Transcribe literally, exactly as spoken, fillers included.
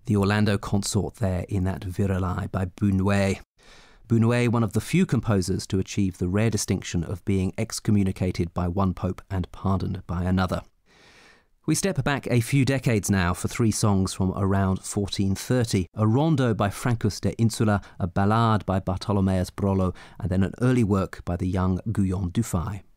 The Orlando Consort there in that Virelai by Bunue. Bunue, one of the few composers to achieve the rare distinction of being excommunicated by one pope and pardoned by another. We step back a few decades now for three songs from around fourteen thirty, a rondo by Francus de Insula, a ballade by Bartolomeus Brolo, and then an early work by the young Guyon Dufay.